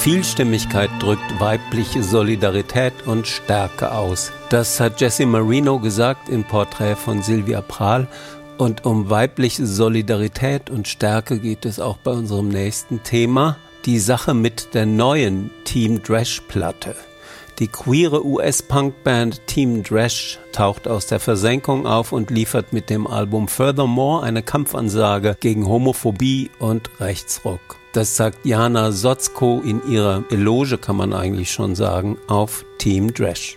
Vielstimmigkeit drückt weibliche Solidarität und Stärke aus. Das hat Jessie Marino gesagt im Porträt von Sylvia Prahl. Und um weibliche Solidarität und Stärke geht es auch bei unserem nächsten Thema. Die Sache mit der neuen Team Dresch-Platte. Die queere US-Punk-Band Team Dresch taucht aus der Versenkung auf und liefert mit dem Album Furthermore eine Kampfansage gegen Homophobie und Rechtsruck. Das sagt Jana Sotzko in ihrer Eloge, kann man eigentlich schon sagen, auf Team Dresch.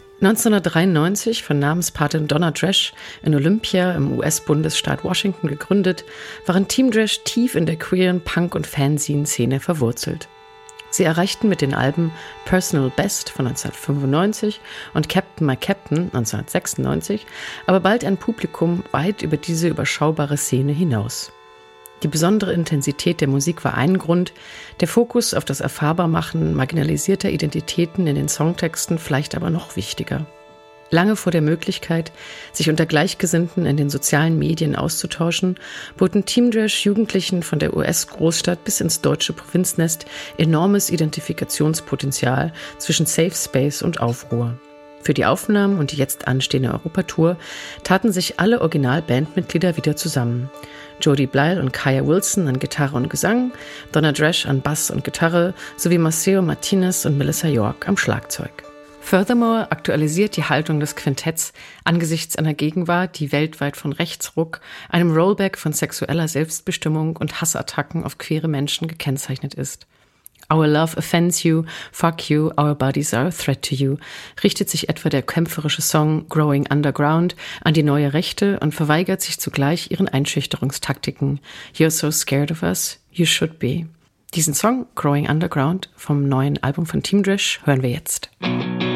1993 von Namenspatin Donna Dresch in Olympia im US-Bundesstaat Washington gegründet, waren Team Dresch tief in der queeren Punk- und Fanzine-Szene verwurzelt. Sie erreichten mit den Alben Personal Best von 1995 und Captain My Captain 1996 aber bald ein Publikum weit über diese überschaubare Szene hinaus. Die besondere Intensität der Musik war ein Grund, der Fokus auf das Erfahrbarmachen marginalisierter Identitäten in den Songtexten vielleicht aber noch wichtiger. Lange vor der Möglichkeit, sich unter Gleichgesinnten in den sozialen Medien auszutauschen, boten Team Dresch Jugendlichen von der US-Großstadt bis ins deutsche Provinznest enormes Identifikationspotenzial zwischen Safe Space und Aufruhr. Für die Aufnahmen und die jetzt anstehende Europatour taten sich alle Original-Bandmitglieder wieder zusammen. Jody Blyle und Kaya Wilson an Gitarre und Gesang, Donna Dresch an Bass und Gitarre sowie Maceo Martinez und Melissa York am Schlagzeug. Furthermore aktualisiert die Haltung des Quintetts angesichts einer Gegenwart, die weltweit von Rechtsruck, einem Rollback von sexueller Selbstbestimmung und Hassattacken auf queere Menschen gekennzeichnet ist. Our love offends you, fuck you, our bodies are a threat to you, richtet sich etwa der kämpferische Song Growing Underground an die neue Rechte und verweigert sich zugleich ihren Einschüchterungstaktiken. You're so scared of us, you should be. Diesen Song Growing Underground vom neuen Album von Team Dresch hören wir jetzt.